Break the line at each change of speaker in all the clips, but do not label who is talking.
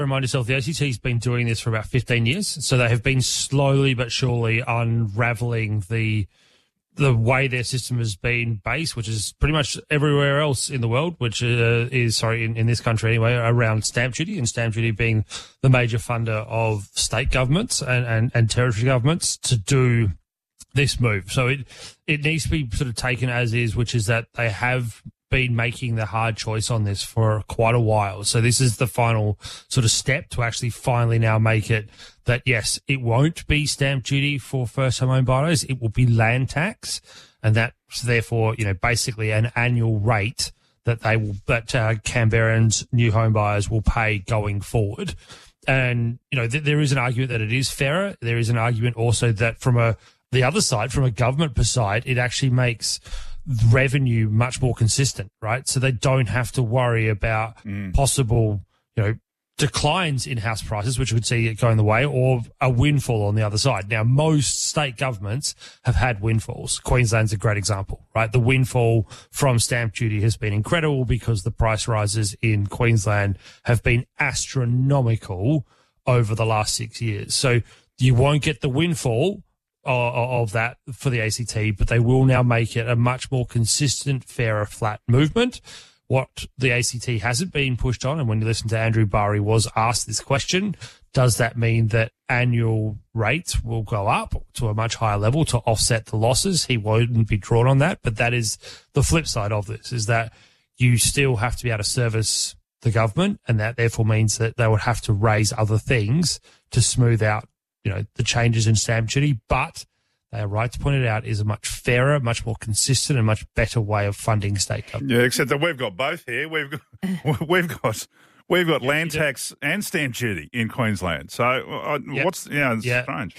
Remind yourself, the ACT's been doing this for about 15 years, so they have been slowly but surely unravelling the way their system has been based, which is pretty much everywhere else in the world, which is in this country anyway, around stamp duty, and stamp duty being the major funder of state governments and territory governments to do this move. So it needs to be sort of taken as is, which is that they have been making the hard choice on this for quite a while. So this is the final sort of step to actually finally now make it that, yes, it won't be stamp duty for first-time home buyers. It will be land tax, and that's therefore, basically an annual rate that Canberrans, new home buyers will pay going forward. And, there is an argument that it is fairer. There is an argument also that from the other side, from a government side, it actually makes revenue much more consistent, right? So they don't have to worry about possible, declines in house prices, which would see it going the way, or a windfall on the other side. Now, most state governments have had windfalls. Queensland's a great example, right? The windfall from stamp duty has been incredible because the price rises in Queensland have been astronomical over the last 6 years. So you won't get the windfall of that for the ACT, but they will now make it a much more consistent, fairer, flat movement. What the ACT hasn't been pushed on, and when you listen to Andrew Barr, he was asked this question, does that mean that annual rates will go up to a much higher level to offset the losses? He won't be drawn on that, but that is the flip side of this, is that you still have to be able to service the government, and that therefore means that they would have to raise other things to smooth out the changes in stamp duty, but they are right to point it out, is a much fairer, much more consistent and much better way of funding state government.
Yeah, except that we've got both here. We've got land tax and stamp duty in Queensland. So it's strange.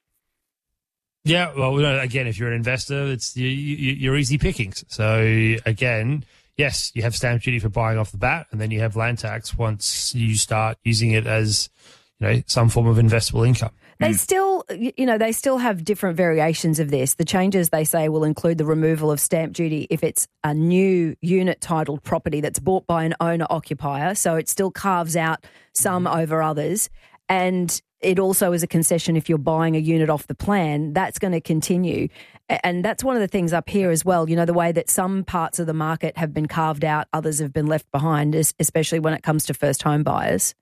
Yeah, well, again, if you're an investor, it's you're easy pickings. So again, yes, you have stamp duty for buying off the bat, and then you have land tax once you start using it as some form of investable income.
They still, they still have different variations of this. The changes, they say, will include the removal of stamp duty if it's a new unit-titled property that's bought by an owner-occupier. So it still carves out some over others. And it also is a concession if you're buying a unit off the plan. That's going to continue. And that's one of the things up here as well, the way that some parts of the market have been carved out, others have been left behind, especially when it comes to first home buyers.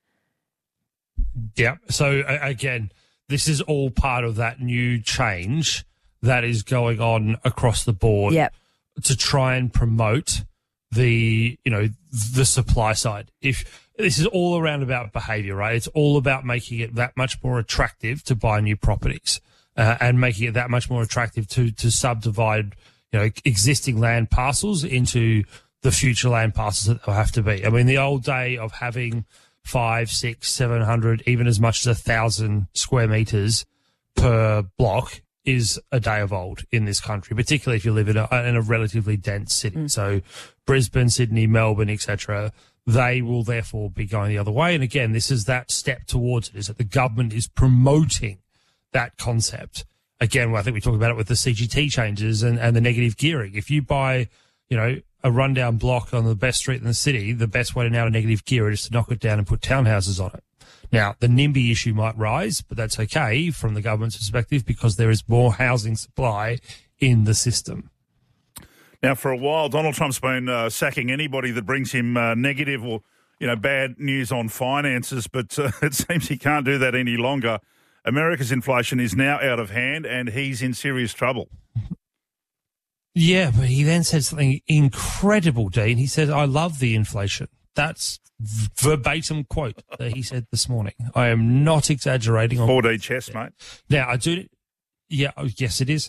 Yeah. So again, this is all part of that new change that is going on across the board to try and promote the supply side. If this is all around about behaviour, right? It's all about making it that much more attractive to buy new properties and making it that much more attractive to subdivide, existing land parcels into the future land parcels that they'll have to be. I mean, the old day of having 500, 600, 700, even as much as 1,000 square metres per block is a day of old in this country, particularly if you live in a relatively dense city. So Brisbane, Sydney, Melbourne, etc., they will therefore be going the other way. And again, this is that step towards it, is that the government is promoting that concept. Again, I think we talked about it with the CGT changes and the negative gearing. If you buy, a rundown block on the best street in the city, the best way to now to negative gear it is to knock it down and put townhouses on it. Now, the NIMBY issue might rise, but that's okay from the government's perspective because there is more housing supply in the system.
Now, for a while, Donald Trump's been sacking anybody that brings him negative or, bad news on finances, but it seems he can't do that any longer. America's inflation is now out of hand and he's in serious trouble.
Yeah, but he then said something incredible, Dean. He said, I love the inflation. That's verbatim quote that he said this morning. I am not exaggerating.
4D chess, mate.
Now, I do... Yeah, yes, it is.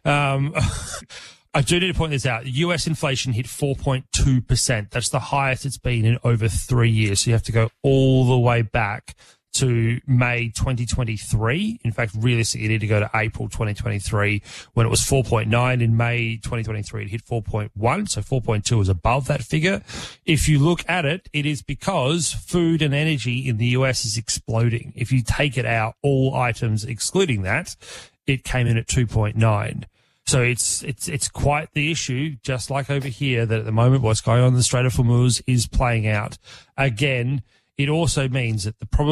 I do need to point this out. US inflation hit 4.2%. That's the highest it's been in over 3 years. So you have to go all the way back to May 2023. In fact, realistically, you need to go to April 2023 when it was 4.9. In May 2023, it hit 4.1. So 4.2 is above that figure. If you look at it, it is because food and energy in the US is exploding. If you take it out, all items excluding that, it came in at 2.9. So it's quite the issue, just like over here, that at the moment what's going on in the Strait of Hormuz is playing out. Again, it also means that the probability